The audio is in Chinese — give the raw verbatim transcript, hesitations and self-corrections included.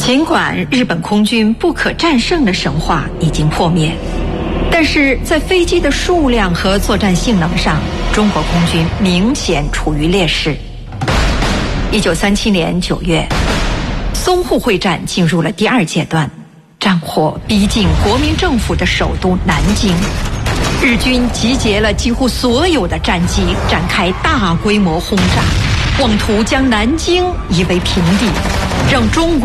尽管日本空军不可战胜的神话已经破灭，但是在飞机的数量和作战性能上，中国空军明显处于劣势。一九三七年九月，淞沪会战进入了第二阶段，战火逼近国民政府的首都南京，日军集结了几乎所有的战机，展开大规模轰炸，妄图将南京夷为平地，让中国